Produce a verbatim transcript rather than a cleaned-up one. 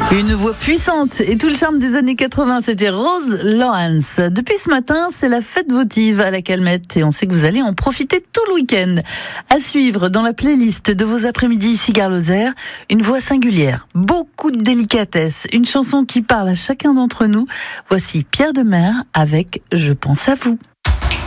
Une voix puissante et tout le charme des années quatre-vingts, c'était Rose Lawrence. Depuis ce matin, c'est la fête votive à la Calmette et on sait que vous allez en profiter tout le week-end. À suivre dans la playlist de vos après-midi ici Gare-Lozère, une voix singulière, beaucoup de délicatesse, une chanson qui parle à chacun d'entre nous. Voici Pierre Demers avec Je pense à vous.